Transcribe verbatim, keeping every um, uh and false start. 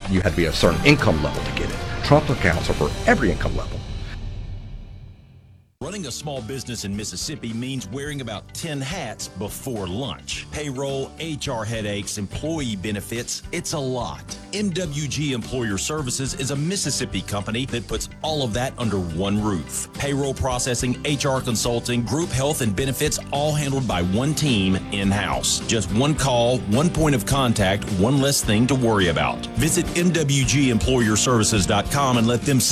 you had to be a certain income level to get it. Trump accounts are for every income level. Running a small business in Mississippi means wearing about ten hats before lunch. Payroll, H R headaches, employee benefits, it's a lot. M W G Employer Services is a Mississippi company that puts all of that under one roof. Payroll processing, H R consulting, group health and benefits, all handled by one team in-house. Just one call, one point of contact, one less thing to worry about. Visit M W G employer services dot com and let them